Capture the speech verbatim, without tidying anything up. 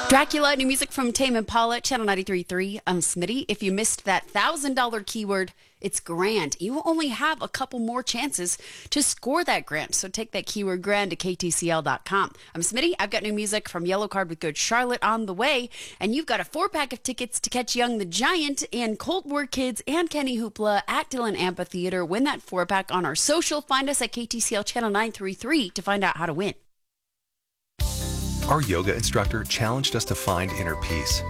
Dracula, new music from Tame Impala, Channel ninety-three point three. I'm Smitty. If you missed that one thousand dollars keyword, it's grand. You only have a couple more chances to score that grand. So take that keyword grand to K T C L dot com. I'm Smitty. I've got new music from Yellow Card with Good Charlotte on the way. And you've got a four-pack of tickets to catch Young the Giant and Cold War Kids and Kenny Hoopla at Dillon Amphitheater. Win that four-pack on our social. Find us at K T C L Channel nine three three to find out how to win. Our yoga instructor challenged us to find inner peace.